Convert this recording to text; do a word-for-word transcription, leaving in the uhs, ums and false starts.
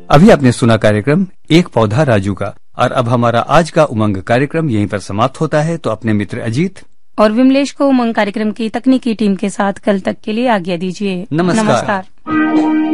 अभी आपने सुना कार्यक्रम एक पौधा राजू का। और अब हमारा आज का उमंग कार्यक्रम यहीं पर समाप्त होता है। तो अपने मित्र अजीत और विमलेश को उमंग कार्यक्रम की तकनीकी टीम के साथ कल तक के लिए आज्ञा दीजिए। नमस्कार, नमस्कार।